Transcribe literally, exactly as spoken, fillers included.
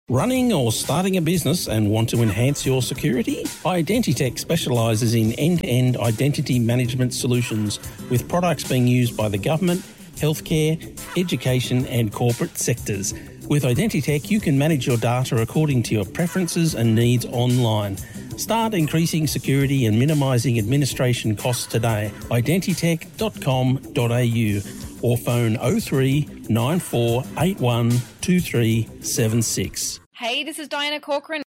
Running or starting a business and want to enhance your security? Identitech specialises in end-to-end identity management solutions with products being used by the government, healthcare, education and corporate sectors. With Identitech, you can manage your data according to your preferences and needs online. Start increasing security and minimising administration costs today. identitech dot com dot a u or phone oh three nine four eight one two three seven six. Hey, this is Diana Corcoran.